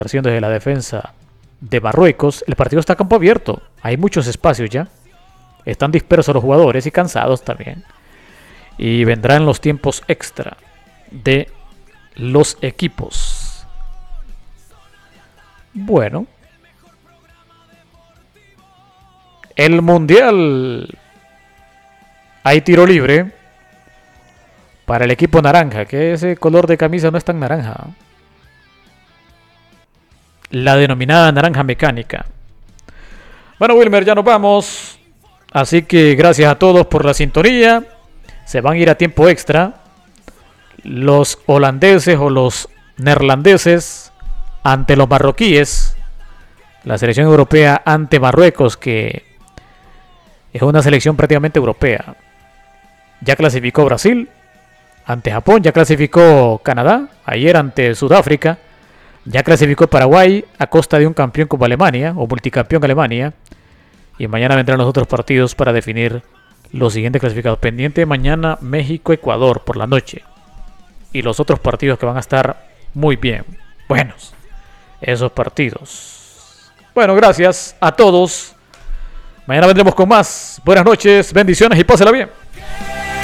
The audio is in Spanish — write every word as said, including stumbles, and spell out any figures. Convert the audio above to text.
desde la defensa de Marruecos. El partido está a campo abierto. Hay muchos espacios ya. Están dispersos los jugadores y cansados también. Y vendrán los tiempos extra de los equipos. Bueno. El Mundial. Hay tiro libre para el equipo naranja, que ese color de camisa no es tan naranja. La denominada naranja mecánica. Bueno, Wilmer, ya nos vamos. Así que gracias a todos por la sintonía. Se van a ir a tiempo extra los holandeses o los neerlandeses ante los marroquíes. La selección europea ante Marruecos, que es una selección prácticamente europea. Ya clasificó Brasil ante Japón, ya clasificó Canadá ayer ante Sudáfrica, ya clasificó Paraguay a costa de un campeón como Alemania o multicampeón Alemania, y mañana vendrán los otros partidos para definir los siguientes clasificados. Pendiente mañana México-Ecuador por la noche y los otros partidos que van a estar muy bien buenos, esos partidos. Bueno, gracias a todos. Mañana vendremos con más. Buenas noches, bendiciones y pásela bien.